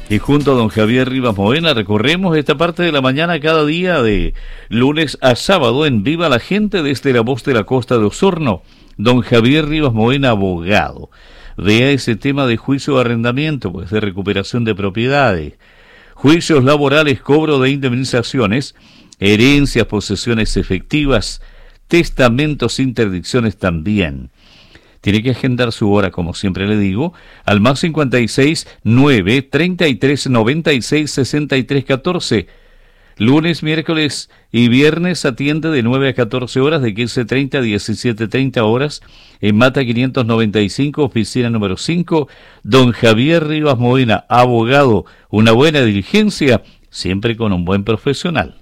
Y junto a don Javier Rivas Moena recorremos esta parte de la mañana cada día de lunes a sábado en Viva la Gente desde la Voz de la Costa de Osorno. Don Javier Rivas Moena, abogado. Vea ese tema de juicio de arrendamiento, pues de recuperación de propiedades, juicios laborales, cobro de indemnizaciones, herencias, posesiones efectivas, testamentos, interdicciones también. Tiene que agendar su hora, como siempre le digo, al más 56 9 33 96 63 14. Lunes, miércoles y viernes atiende de 9 a 14 horas, de 15:30 a 17:30 horas, en Mata 595, oficina número 5, don Javier Rivas Moena, abogado. Una buena diligencia, siempre con un buen profesional.